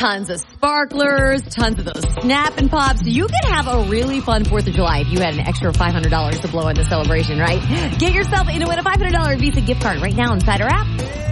tons of sparklers, tons of those Snap and Pops. You could have a really fun 4th of July if you had an extra $500 to blow on the celebration, right? Get yourself into a $500 Visa gift card right now inside our app.